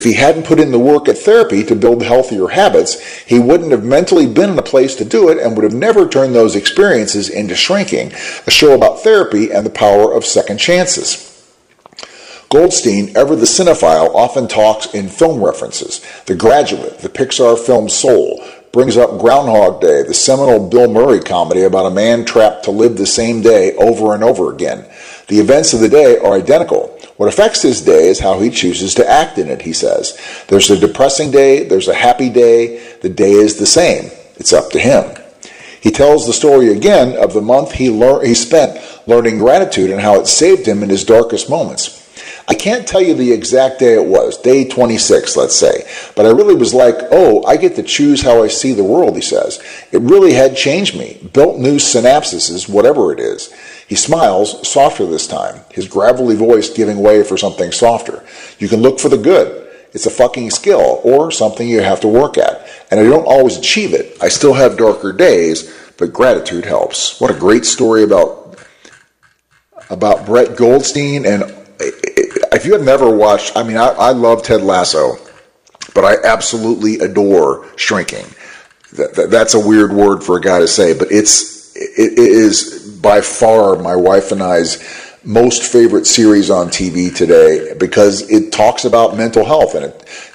If he hadn't put in the work at therapy to build healthier habits, he wouldn't have mentally been in a place to do it and would have never turned those experiences into Shrinking, a show about therapy and the power of second chances. Goldstein, ever the cinephile, often talks in film references. The Graduate, the Pixar film Soul, brings up Groundhog Day, the seminal Bill Murray comedy about a man trapped to live the same day over and over again. The events of the day are identical. What affects his day is how he chooses to act in it, he says. There's a depressing day, there's a happy day, the day is the same. It's up to him. He tells the story again of the month he spent learning gratitude and how it saved him in his darkest moments. I can't tell you the exact day it was, day 26, let's say, but I really was like, oh, I get to choose how I see the world, he says. It really had changed me, built new synapses, whatever it is. He smiles, softer this time, his gravelly voice giving way for something softer. You can look for the good. It's a fucking skill, or something you have to work at. And I don't always achieve it. I still have darker days, but gratitude helps. What a great story about Brett Goldstein. And if you have never watched, I love Ted Lasso, but I absolutely adore Shrinking. That's a weird word for a guy to say, but it is by far my wife and I's most favorite series on TV today because it talks about mental health and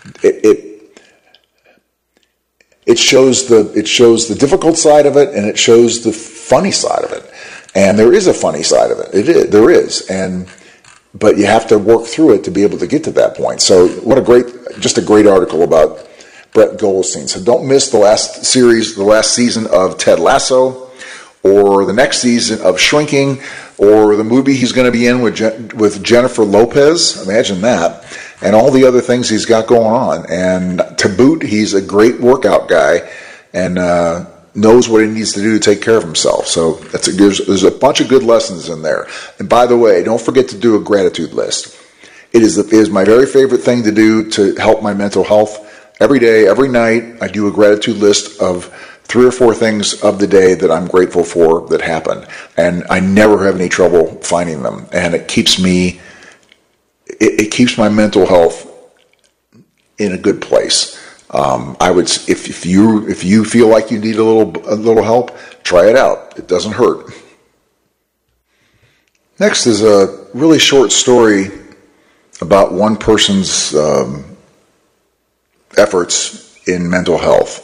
it shows the difficult side of it and it shows the funny side of it. And there is a funny side of it. There is. But you have to work through it to be able to get to that point. So just a great article about Brett Goldstein. So don't miss the last season of Ted Lasso, or the next season of Shrinking, or the movie he's going to be in with Jennifer Lopez. Imagine that. And all the other things he's got going on. And to boot, he's a great workout guy and knows what he needs to do to take care of himself. So there's a bunch of good lessons in there. And by the way, don't forget to do a gratitude list. It is my very favorite thing to do to help my mental health. Every day, every night, I do a gratitude list of 3 or 4 things of the day that I'm grateful for that happened. And I never have any trouble finding them. And it keeps my mental health in a good place. I would, if you feel like you need a little help, try it out. It doesn't hurt. Next is a really short story about one person's efforts in mental health.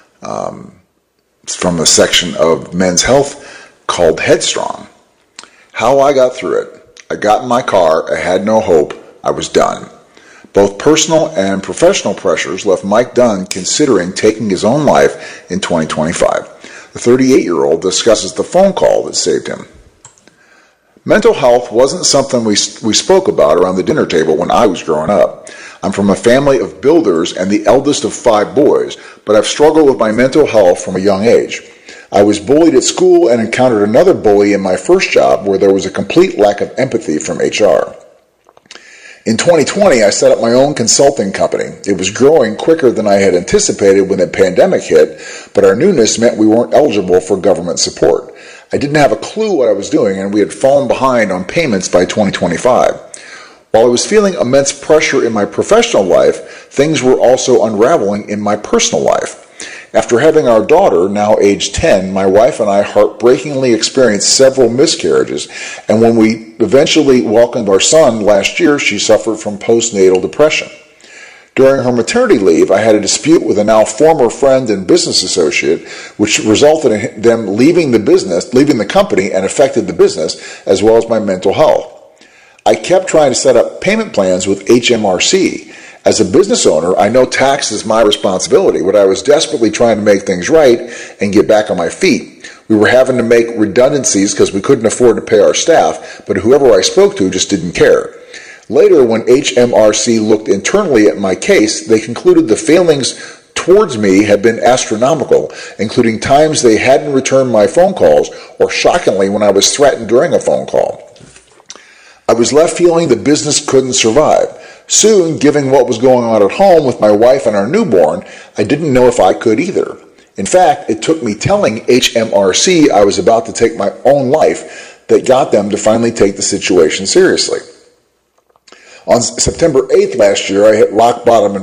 It's from a section of Men's Health called Headstrong. How I got through it. I got in my car. I had no hope. I was done. Both personal and professional pressures left Mike Dunn considering taking his own life in 2025. The 38-year-old discusses the phone call that saved him. Mental health wasn't something we spoke about around the dinner table when I was growing up. I'm from a family of builders and the eldest of 5 boys, but I've struggled with my mental health from a young age. I was bullied at school and encountered another bully in my first job where there was a complete lack of empathy from HR. In 2020, I set up my own consulting company. It was growing quicker than I had anticipated when the pandemic hit, but our newness meant we weren't eligible for government support. I didn't have a clue what I was doing, and we had fallen behind on payments by 2025. While I was feeling immense pressure in my professional life, things were also unraveling in my personal life. After having our daughter, now age 10, my wife and I heartbreakingly experienced several miscarriages, and when we eventually welcomed our son last year, she suffered from postnatal depression. During her maternity leave, I had a dispute with a now former friend and business associate, which resulted in them leaving the company, and affected the business as well as my mental health. I kept trying to set up payment plans with HMRC. As a business owner, I know tax is my responsibility, but I was desperately trying to make things right and get back on my feet. We were having to make redundancies because we couldn't afford to pay our staff, but whoever I spoke to just didn't care. Later, when HMRC looked internally at my case, they concluded the failings towards me had been astronomical, including times they hadn't returned my phone calls, or shockingly, when I was threatened during a phone call. I was left feeling the business couldn't survive. Soon, given what was going on at home with my wife and our newborn, I didn't know if I could either. In fact, it took me telling HMRC I was about to take my own life that got them to finally take the situation seriously. On September 8th last year, I hit rock bottom in